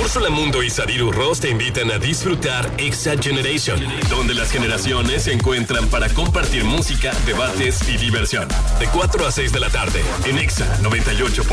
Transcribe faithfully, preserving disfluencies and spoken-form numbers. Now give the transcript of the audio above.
Úrsula Mundo y Sadiru Ross te invitan a disfrutar Exa Generation, donde las generaciones se encuentran para compartir música, debates y diversión. De cuatro a seis de la tarde, en Exa noventa y ocho.